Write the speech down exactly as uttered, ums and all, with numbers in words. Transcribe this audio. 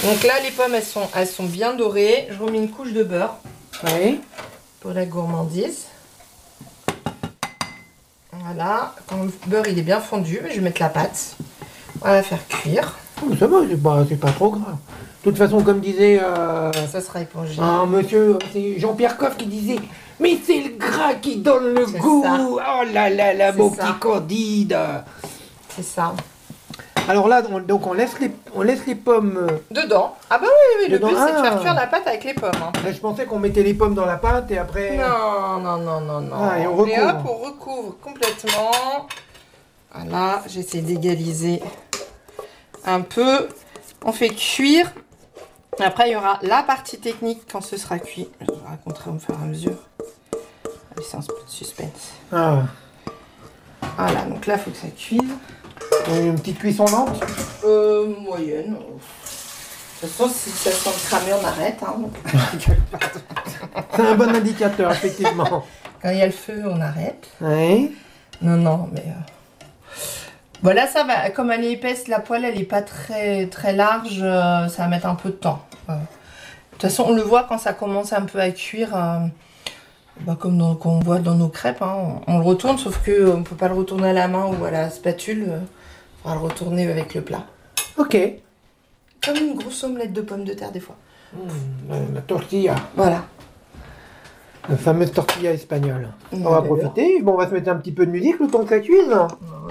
Donc là, les pommes, elles sont, elles sont bien dorées. Je remets une couche de beurre. Oui. Pour la gourmandise. Voilà. Quand le beurre il est bien fondu, je vais mettre la pâte. On va la faire cuire. Oh, ça va, c'est pas, c'est pas trop grave. De toute façon, comme disait euh, Ça sera épongé. un monsieur, c'est Jean-Pierre Coff qui disait « Mais c'est le gras qui donne le C'est goût ça. Oh là là là, C'est mon ça. petit Candide !» C'est ça. Alors là, on, donc on laisse les, on laisse les pommes... euh, Dedans. Ah bah oui, oui, le Dedans, but c'est de ah. faire cuire la pâte avec les pommes. hein. Là, je pensais qu'on mettait les pommes dans la pâte et après... Non, non, non, non, non. Ah, et on Et recouvre. hop, on recouvre complètement. Voilà, j'essaie d'égaliser un peu. On fait cuire. Après, il y aura la partie technique quand ce sera cuit. Je vous raconterai au fur et à mesure. Laissez un peu de suspense. Ah, Voilà, donc là, il faut que ça cuise. une petite cuisson lente. Euh, moyenne. De toute façon, si ça sent cramer, on arrête. Hein, donc. C'est un bon indicateur, effectivement. Quand il y a le feu, on arrête. Oui. Non, non, mais... Euh... Voilà, ça va. Comme elle est épaisse, la poêle, elle est pas très, très large. Euh, ça va mettre un peu de temps. Euh, De toute façon, on le voit quand ça commence un peu à cuire. Euh, bah, comme dans, qu'on voit dans nos crêpes. Hein, on, on le retourne, sauf qu'on ne peut pas le retourner à la main ou à la spatule. Il euh, faudra le retourner avec le plat. Ok. Comme une grosse omelette de pommes de terre, des fois. Mmh, la, la tortilla. Voilà. La fameuse tortilla espagnole. Mmh, On va bah, profiter. Bon, on va se mettre un petit peu de musique le temps que ça cuise. Oui.